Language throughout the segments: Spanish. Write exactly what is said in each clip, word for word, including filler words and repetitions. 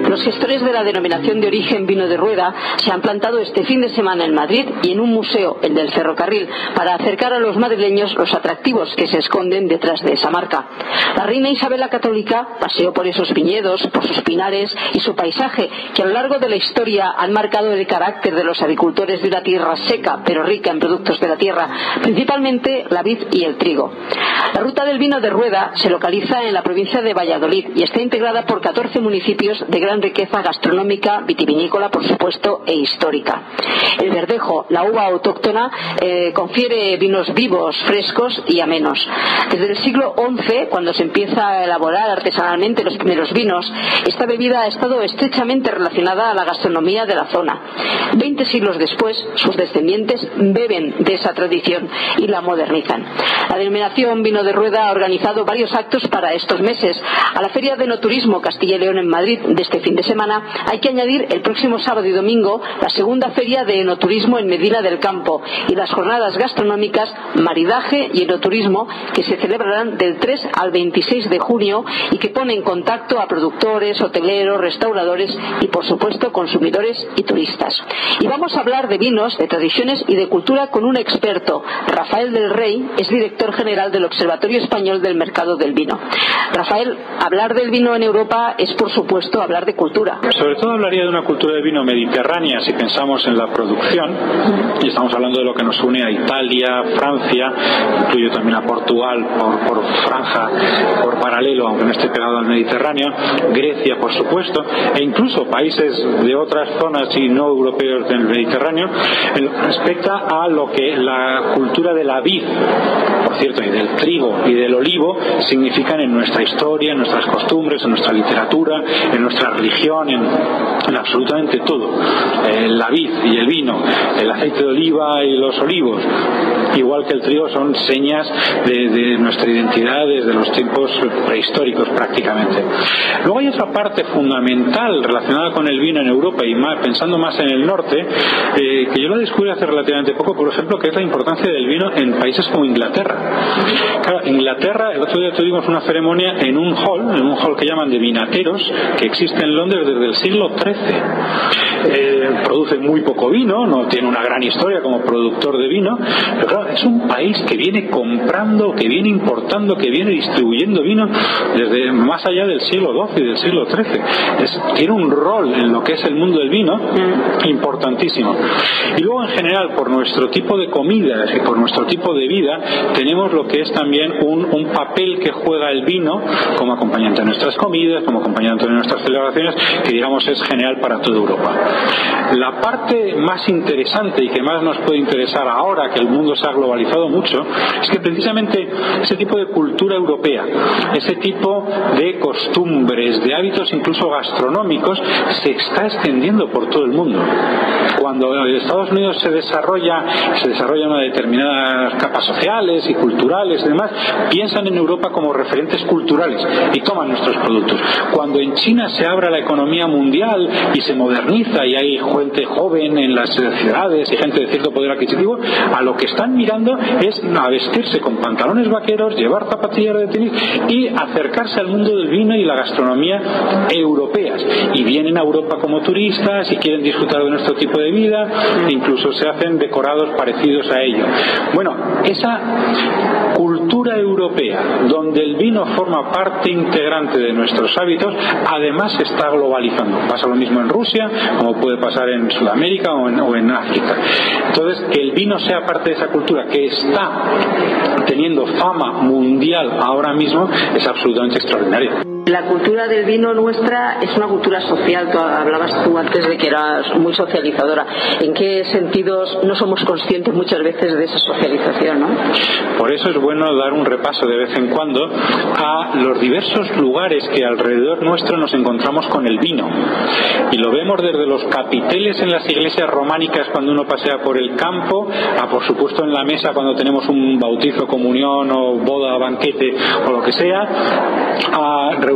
Los gestores de la denominación de origen Vino de Rueda se han plantado este fin de semana en Madrid y en un museo, el del Ferrocarril, para acercar a los madrileños los atractivos que se esconden detrás de esa marca. La reina Isabel la Católica paseó por esos viñedos, por sus pinares y su paisaje, que a lo largo de la historia han marcado el carácter de los agricultores de una tierra seca pero rica en productos de la tierra, principalmente la vid y el trigo. La ruta del vino de Rueda se localiza en la provincia de Valladolid y está integrada por catorce municipios de gran riqueza gastronómica, vitivinícola, por supuesto, e histórica. El verdejo, la uva autóctona, eh, confiere vinos vivos, frescos y amenos. Desde el siglo once, cuando se empieza a elaborar artesanalmente los primeros vinos, esta bebida ha estado estrechamente relacionada a la gastronomía de la zona. Veinte siglos después, sus descendientes beben de esa tradición y la modernizan. La denominación Vino de Rueda ha organizado varios actos para estos meses. A la Feria de Enoturismo Castilla y León en Madrid de este fin de semana hay que añadir el próximo sábado y domingo la segunda Feria de Enoturismo en Medina del Campo y las jornadas gastronómicas Maridaje y Enoturismo, que se celebrarán del tres al veintiséis de junio y que pone en contacto a productores, hoteleros, restauradores y, por supuesto, consumidores y turistas. Y vamos a hablar de vinos, de tradiciones y de cultura con un experto. Rafael del Rey es director general del Observatorio Español del Mercado del Vino. Rafael, hablar del vino en Europa es, por supuesto, hablar de cultura. Sobre todo hablaría de una cultura de vino mediterránea si pensamos en la producción, y estamos hablando de lo que nos une a Italia, Francia, incluyo también a Portugal por, por franja, por paralelo, aunque no esté pegado al Mediterráneo, Grecia, por supuesto, e incluso países de otras zonas y no europeos del Mediterráneo, en lo que respecta a lo que la cultura de la vid, por cierto, y del trigo y del olivo significan en nuestra historia, en nuestras costumbres, en nuestra literatura, en nuestra religión, en, en absolutamente todo. Eh, la vid y el vino, el aceite de oliva y los olivos, igual que el trigo, son señas de, de nuestra identidad desde los tiempos prehistóricos prácticamente. Luego hay otra parte fundamental relacionada con el vino en Europa y más, pensando más en el norte, eh, que yo lo descubrí hace relativamente poco, por ejemplo, que es la importancia del vino en países como Inglaterra. Claro, Inglaterra, el otro día tuvimos una ceremonia en un hall, en un hall que llaman de vinateros, que existe en Londres desde el siglo trece. Eh, produce muy poco vino, no tiene una gran historia como productor de vino, pero claro, es un país que viene comprando, que viene importando, que viene distribuyendo vino desde más allá del siglo doce y del siglo trece. Es, tiene un rol en lo que es el mundo del vino importantísimo. Y luego, en general, por nuestro tipo de comidas y por nuestro tipo de vida, tenemos lo que es también un, un papel que juega el vino como acompañante de nuestras comidas, como acompañante de nuestras celebraciones, que digamos es general para toda Europa. La parte más interesante y que más nos puede interesar ahora que el mundo se ha globalizado mucho es que precisamente ese tipo de cultura europea, ese tipo de costumbres, de hábitos incluso gastronómicos, se está extendiendo por todo el mundo. Cuando en Estados Unidos se desarrolla se desarrollan una determinadas capas sociales y culturales y demás, piensan en Europa como referentes culturales y toman nuestros productos. Cuando en China se abra la economía mundial y se moderniza y hay gente joven en las ciudades y gente de cierto poder adquisitivo, a lo que están mirando es a vestirse con pantalones vaqueros, llevar zapatillas de tenis y acercarse al mundo del vino y la gastronomía europeas. Y vienen a Europa como turistas y quieren disfrutar de nuestro tipo de vida, e incluso se hacen decorados parecidos a ello. Bueno, esa cultura europea, donde el vino forma parte integrante de nuestros hábitos, además se está globalizando. Pasa lo mismo en Rusia, como puede pasar en Sudamérica o en, o en África. Entonces, que el vino sea parte de esa cultura que está teniendo fama mundial ahora mismo es absolutamente extraordinario. La cultura del vino nuestra es una cultura social. Tú hablabas tú antes de que eras muy socializadora. ¿En qué sentidos no somos conscientes muchas veces de esa socialización, no? Por eso es bueno dar un repaso de vez en cuando a los diversos lugares que alrededor nuestro nos encontramos con el vino. Y lo vemos desde los capiteles en las iglesias románicas cuando uno pasea por el campo, a por supuesto en la mesa cuando tenemos un bautizo, comunión o boda, banquete o lo que sea, a reuniones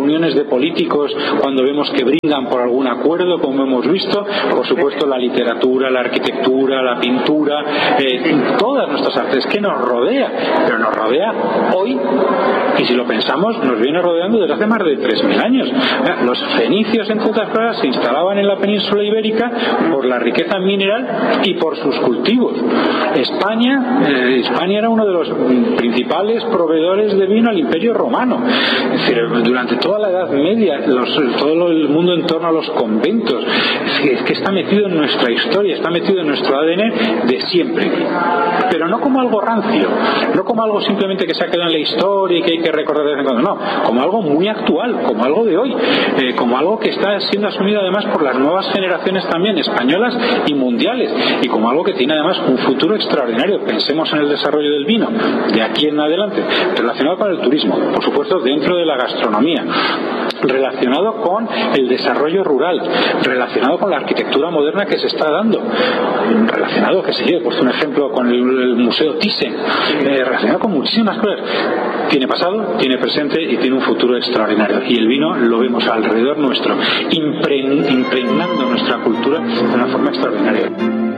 reuniones de políticos cuando vemos que brindan por algún acuerdo, como hemos visto. Por supuesto, la literatura, la arquitectura, la pintura, eh, todas nuestras artes, que nos rodea, pero nos rodea hoy, y si lo pensamos, nos viene rodeando desde hace más de tres mil años. Los fenicios, entre otras cosas, se instalaban en la península ibérica por la riqueza mineral y por sus cultivos. España, eh, España era uno de los principales proveedores de vino al Imperio Romano. Es decir, durante toda la Edad Media, los, todo el mundo en torno a los conventos, es que, es que está metido en nuestra historia, está metido en nuestro A D N de siempre. Pero no como algo rancio, no como algo simplemente que se ha quedado en la historia y que hay que recordar de vez en cuando, no, como algo muy actual, como algo de hoy, eh, como algo que está siendo asumido además por las nuevas generaciones también, españolas y mundiales, y como algo que tiene además un futuro extraordinario. Pensemos en el desarrollo del vino de aquí en adelante, relacionado con el turismo, por supuesto dentro de la gastronomía, relacionado con el desarrollo rural, relacionado con la arquitectura moderna que se está dando, relacionado, que sé yo, he puesto un ejemplo con el, el Museo Thyssen, eh, relacionado con muchísimas cosas. Tiene pasado, tiene presente y tiene un futuro extraordinario, y el vino lo vemos alrededor nuestro, impregn- impregnando nuestra cultura de una forma extraordinaria.